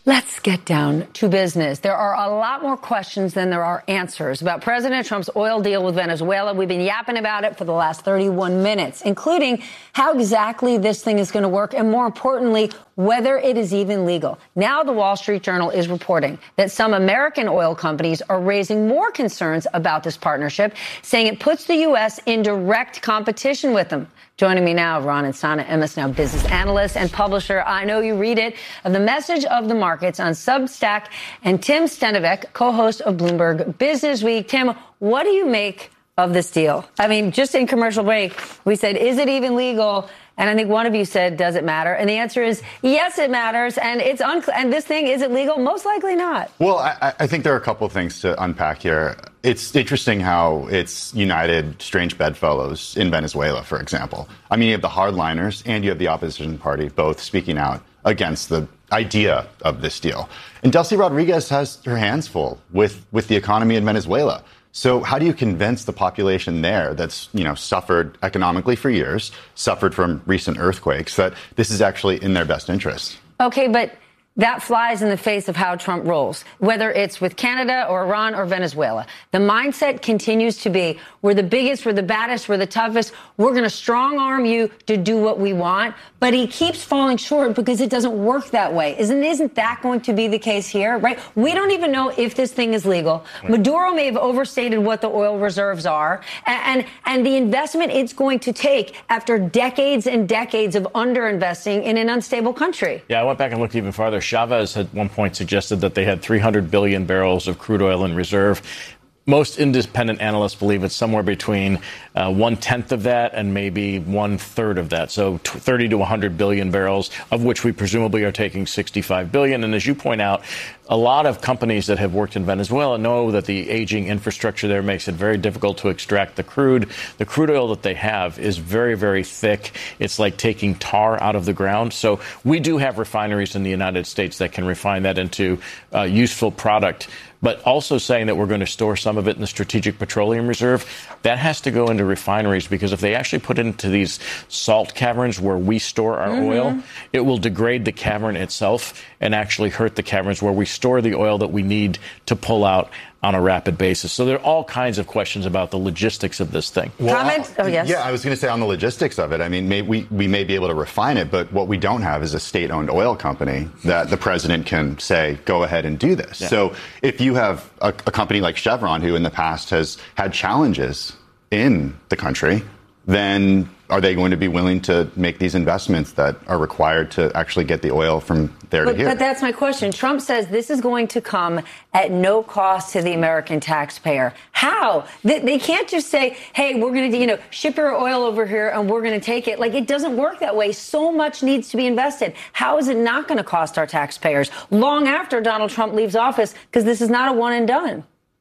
Let's get down to business. There are a lot more questions than there are answers about President Trump's oil deal with Venezuela. We've been yapping about it for the last 31 minutes, including how exactly this thing is going to work and, more importantly, whether it is even legal. Now the Wall Street Journal is reporting that some American oil companies are raising more concerns about this partnership, saying it puts the U.S. in direct competition with them. Joining me now, Ron Insana, MS Now business analyst and publisher. I know you read it, of The Message of the Markets on Substack, and Tim Stenovec, co-host of Bloomberg Business Week. Tim, what do you make of this deal? I mean, just in commercial break, we said, is it even legal? And I think one of you said, does it matter? And the answer is, yes, it matters. And it's and this thing, is it legal? Most likely not. Well, I think there are a couple of things to unpack here. It's interesting how it's united strange bedfellows in Venezuela, for example. I mean, you have the hardliners and you have the opposition party both speaking out against the idea of this deal. And Delcy Rodriguez has her hands full with the economy in Venezuela. So how do you convince the population there that's, suffered economically for years, suffered from recent earthquakes, that this is actually in their best interest? Okay, but that flies in the face of how Trump rolls, whether it's with Canada or Iran or Venezuela. The mindset continues to be, we're the biggest, we're the baddest, we're the toughest. We're going to strong arm you to do what we want. But he keeps falling short because it doesn't work that way. Isn't that going to be the case here, right? We don't even know if this thing is legal. Right. Maduro may have overstated what the oil reserves are and the investment it's going to take after decades and decades of underinvesting in an unstable country. Yeah, I went back and looked even farther. Chavez at one point suggested that they had 300 billion barrels of crude oil in reserve. Most independent analysts believe it's somewhere between 1/10 of that and maybe 1/3 of that. So 30 to 100 billion barrels, of which we presumably are taking 65 billion. And as you point out, a lot of companies that have worked in Venezuela know that the aging infrastructure there makes it very difficult to extract the crude. The crude oil that they have is very, very thick. It's like taking tar out of the ground. So we do have refineries in the United States that can refine that into useful product. But also saying that we're going to store some of it in the Strategic Petroleum Reserve, that has to go into refineries, because if they actually put it into these salt caverns where we store our oil, it will degrade the cavern itself and actually hurt the caverns where we store the oil that we need to pull out on a rapid basis. So there are all kinds of questions about the logistics of this thing. Comment? Oh, yes. Yeah, I was going to say on the logistics of it. I mean, we may be able to refine it, but what we don't have is a state-owned oil company that the president can say, go ahead and do this. Yeah. So if you have a company like Chevron, who in the past has had challenges in the country, then are they going to be willing to make these investments that are required to actually get the oil from there to here? But that's my question. Trump says this is going to come at no cost to the American taxpayer. How? They can't just say, hey, we're going to, ship your oil over here and we're going to take it. Like, it doesn't work that way. So much needs to be invested. How is it not going to cost our taxpayers long after Donald Trump leaves office? Because this is not a one and done.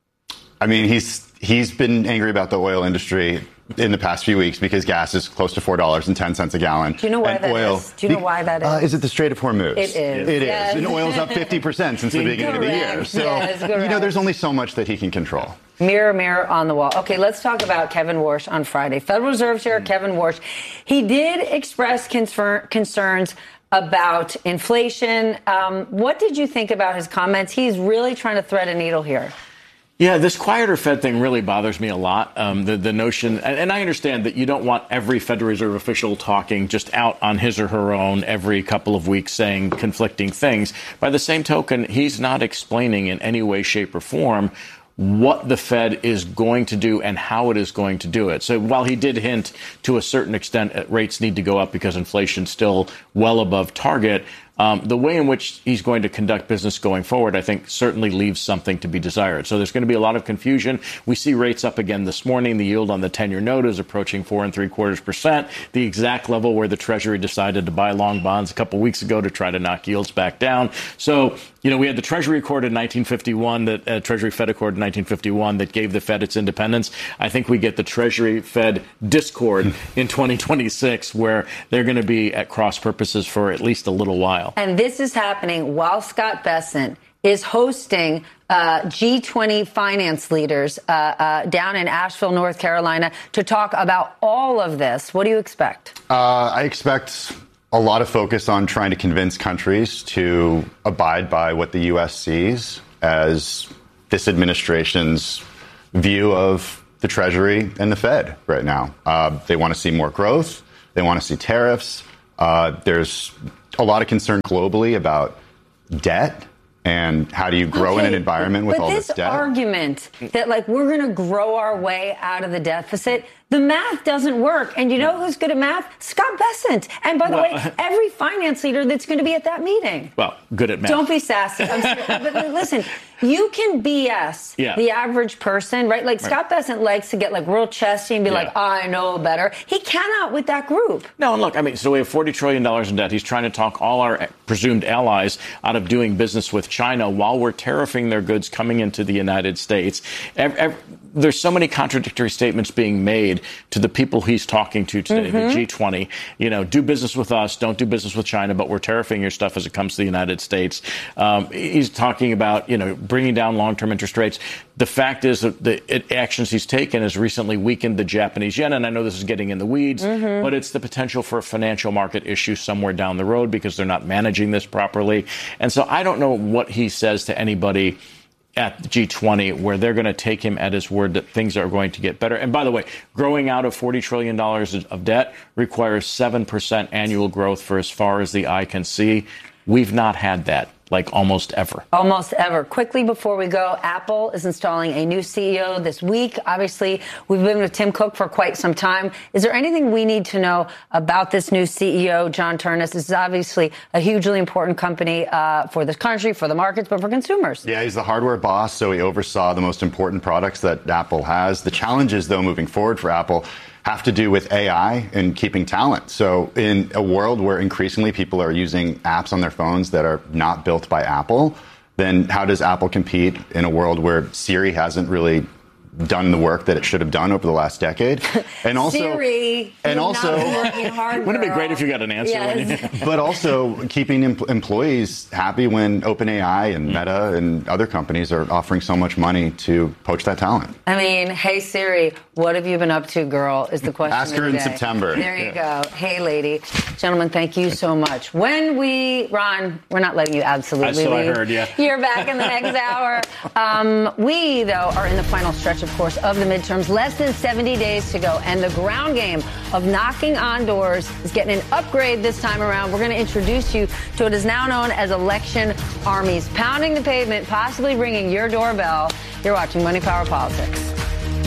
I mean, he's been angry about the oil industry in the past few weeks because gas is close to $4.10 a gallon. Do you know why that is? Do you know why that is? Is it the Strait of Hormuz? It is. It is. And oil's up 50% since the beginning of the year. So, there's only so much that he can control. Mirror, mirror on the wall. Okay, let's talk about Kevin Warsh on Friday. Federal Reserve Chair Kevin Warsh. He did express concerns about inflation. What did you think about his comments? He's really trying to thread a needle here. Yeah, this quieter Fed thing really bothers me a lot. The notion, and I understand that you don't want every Federal Reserve official talking just out on his or her own every couple of weeks saying conflicting things. By the same token, he's not explaining in any way, shape, or form what the Fed is going to do and how it is going to do it. So while he did hint to a certain extent rates need to go up because inflation's still well above target, the way in which he's going to conduct business going forward, I think, certainly leaves something to be desired. So there's going to be a lot of confusion. We see rates up again this morning. The yield on the 10-year note is approaching 4.75%, the exact level where the Treasury decided to buy long bonds a couple weeks ago to try to knock yields back down. So, we had the Treasury Accord in 1951, that Treasury Fed Accord in 1951 that gave the Fed its independence. I think we get the Treasury Fed discord in 2026, where they're going to be at cross purposes for at least a little while. And this is happening while Scott Bessent is hosting G20 finance leaders down in Asheville, North Carolina, to talk about all of this. What do you expect? I expect a lot of focus on trying to convince countries to abide by what the U.S. sees as this administration's view of the Treasury and the Fed right now. They want to see more growth. They want to see tariffs. There's a lot of concern globally about debt. And how do you grow in an environment with all this debt? But this argument that, like, we're going to grow our way out of the deficit, the math doesn't work. And you know who's good at math? Scott Bessent. And by the way, every finance leader that's going to be at that meeting. Well, good at math. Don't be sassy. I'm serious. But listen, you can BS the average person, right? Like, Scott Bessent likes to get, like, real chesty and be like, I know better. He cannot with that group. No, and look, I mean, so we have $40 trillion in debt. He's trying to talk all our presumed allies out of doing business with China while we're tariffing their goods coming into the United States. There's so many contradictory statements being made to the people he's talking to today, the G20. You know, do business with us, don't do business with China, but we're tariffing your stuff as it comes to the United States. He's talking about, you know, bringing down long-term interest rates. The fact is that the actions he's taken has recently weakened the Japanese yen. And I know this is getting in the weeds, but it's the potential for a financial market issue somewhere down the road because they're not managing this properly. And so I don't know what he says to anybody at G20 where they're going to take him at his word that things are going to get better. And by the way, growing out of $40 trillion of debt requires 7% annual growth for as far as the eye can see. We've not had that, like, almost ever. Almost ever. Quickly before we go, Apple is installing a new CEO this week. Obviously, we've been with Tim Cook for quite some time. Is there anything we need to know about this new CEO, John Ternus? This is obviously a hugely important company for this country, for the markets, but for consumers. Yeah, he's the hardware boss, so he oversaw the most important products that Apple has. The challenges, though, moving forward for Apple have to do with AI and keeping talent. So in a world where increasingly people are using apps on their phones that are not built by Apple, then how does Apple compete in a world where Siri hasn't really done the work that it should have done over the last decade? And also, Siri, and also, working hard, wouldn't it be great if you got an answer? Yes. But also keeping employees happy when OpenAI and Meta and other companies are offering so much money to poach that talent. I mean, hey, Siri, what have you been up to, girl, is the question. Ask her in September. There you go. Hey, lady. Gentlemen, thank you so much. Ron, we're not letting you absolutely leave. I heard, yeah. You're back in the next hour. We, though, are in the final stretch, of course, of the midterms. Less than 70 days to go. And the ground game of knocking on doors is getting an upgrade this time around. We're going to introduce you to what is now known as election armies, pounding the pavement, possibly ringing your doorbell. You're watching Money Power Politics.